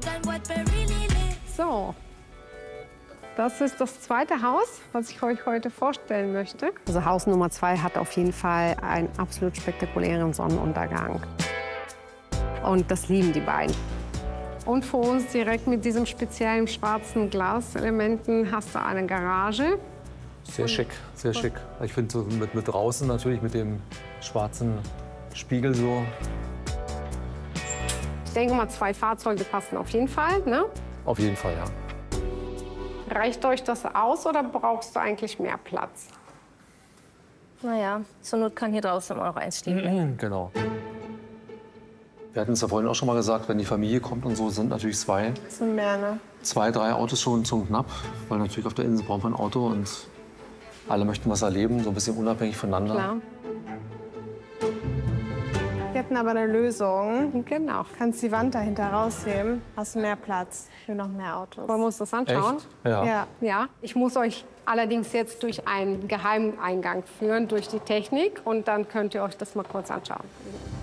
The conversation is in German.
So, das ist das zweite Haus, was ich euch heute vorstellen möchte. Also Haus Nummer 2 hat auf jeden Fall einen absolut spektakulären Sonnenuntergang. Und das lieben die beiden. Und vor uns direkt mit diesem speziellen schwarzen Glaselementen hast du eine Garage. Sehr schick, sehr schick. Ich finde so mit draußen natürlich mit dem schwarzen Spiegel so. Ich denke mal, 2 Fahrzeuge passen auf jeden Fall, ne? Auf jeden Fall, ja. Reicht euch das aus oder brauchst du eigentlich mehr Platz? Naja, zur Not kann hier draußen auch noch eins stehen. Genau. Wir hatten es ja vorhin auch schon mal gesagt, wenn die Familie kommt und so, sind natürlich 2, Das sind mehr, ne? 2, 3 Autos schon knapp. Weil natürlich auf der Insel braucht man ein Auto und alle möchten was erleben, so ein bisschen unabhängig voneinander. Klar. Wir hatten aber eine Lösung. Genau. Kannst die Wand dahinter rausheben, hast mehr Platz für noch mehr Autos. Wollen wir uns das anschauen? Echt? Ja. Ja. Ja. Ich muss euch allerdings jetzt durch einen Geheimeingang führen, durch die Technik. Und dann könnt ihr euch das mal kurz anschauen.